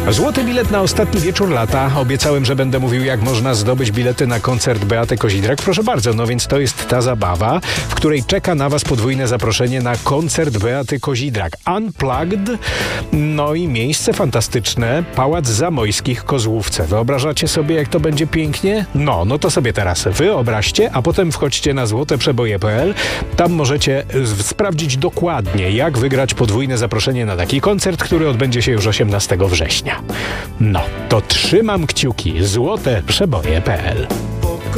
Złoty bilet na ostatni wieczór lata. Obiecałem, że będę mówił, jak można zdobyć bilety na koncert Beaty Kozidrak. Proszę bardzo, no więc to jest ta zabawa, w której czeka na was podwójne zaproszenie na koncert Beaty Kozidrak. Unplugged, no i miejsce fantastyczne, Pałac Zamojskich Kozłówce. Wyobrażacie sobie, jak to będzie pięknie? No to sobie teraz wyobraźcie, a potem wchodźcie na złoteprzeboje.pl. Tam możecie sprawdzić dokładnie, jak wygrać podwójne zaproszenie na taki koncert, który odbędzie się już 18 września. No, to trzymam kciuki. złoteprzeboje.pl